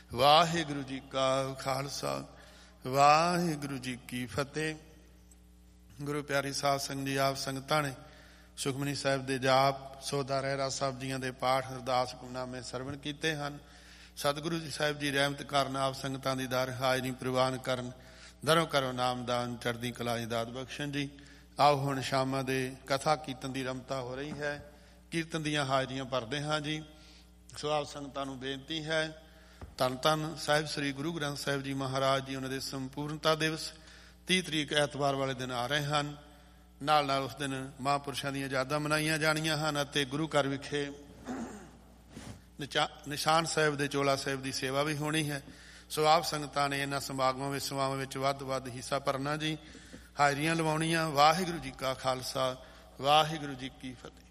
ਵਾਹਿਗੁਰੂ ਜੀ ਕਾ ਖਾਲਸਾ, ਵਾਹਿਗੁਰੂ ਜੀ ਕੀ ਫਤਿਹ। ਗੁਰੂ ਪਿਆਰੀ ਸਾਧ ਸੰਗਤ ਜੀ, ਆਪ ਸੰਗਤਾਂ ਨੇ ਸੁਖਮਨੀ ਸਾਹਿਬ ਦੇ ਜਾਪ, ਸੋਦਾ ਰਹਿਰਾ ਸਾਹਿਬ ਜੀਆਂ ਦੇ ਪਾਠ, ਅਰਦਾਸ, ਹੁਕਮਨਾਮੇ ਸਰਵਣ ਕੀਤੇ ਹਨ। ਸਤਿਗੁਰੂ ਜੀ ਸਾਹਿਬ ਜੀ ਰਹਿਮਤ ਕਰਨ, ਆਪ ਸੰਗਤਾਂ ਦੀ ਦਰ ਹਾਜ਼ਰੀ ਪ੍ਰਵਾਨ ਕਰਨ, ਦਰੋਂ ਕਰੋ ਨਾਮਦਾਨ, ਚੜ੍ਹਦੀ ਕਲਾ ਦੀ ਦਾਤ ਬਖਸ਼ਣ ਜੀ। ਆਓ ਹੁਣ ਸ਼ਾਮਾਂ ਦੇ ਕਥਾ ਕੀਰਤਨ ਦੀ ਰਮਤਾ ਹੋ ਰਹੀ ਹੈ, ਕੀਰਤਨ ਦੀਆਂ ਹਾਜ਼ਰੀਆਂ ਭਰਦੇ ਹਾਂ ਜੀ। ਸੋ ਆਪ ਸੰਗਤਾਂ ਨੂੰ ਬੇਨਤੀ ਹੈ, ਧੰਨ ਧੰਨ ਸਾਹਿਬ ਸ੍ਰੀ ਗੁਰੂ ਗ੍ਰੰਥ ਸਾਹਿਬ ਜੀ ਮਹਾਰਾਜ ਜੀ, ਉਹਨਾਂ ਦੇ ਸੰਪੂਰਨਤਾ ਦਿਵਸ 30 ਤਰੀਕ ਐਤਵਾਰ ਵਾਲੇ ਦਿਨ ਆ ਰਹੇ ਹਨ। ਨਾਲ ਨਾਲ ਉਸ ਦਿਨ ਮਹਾਂਪੁਰਸ਼ਾਂ ਦੀਆਂ ਯਾਦਾਂ ਮਨਾਈਆਂ ਜਾਣੀਆਂ ਹਨ ਅਤੇ ਗੁਰੂ ਘਰ ਵਿਖੇ ਨਿਸ਼ਾਨ ਸਾਹਿਬ ਦੇ ਚੋਲਾ ਸਾਹਿਬ ਦੀ ਸੇਵਾ ਵੀ ਹੋਣੀ ਹੈ। ਸੋ ਆਪ ਸੰਗਤਾਂ ਨੇ ਇਹਨਾਂ ਸਮਾਗਮਾਂ ਵਿੱਚ ਸੇਵਾਵਾਂ ਵਿੱਚ ਵੱਧ ਵੱਧ ਹਿੱਸਾ ਭਰਨਾ ਜੀ, ਹਾਜ਼ਰੀਆਂ ਲਵਾਉਣੀਆਂ। ਵਾਹਿਗੁਰੂ ਜੀ ਕਾ ਖਾਲਸਾ, ਵਾਹਿਗੁਰੂ ਜੀ ਕੀ ਫਤਿਹ।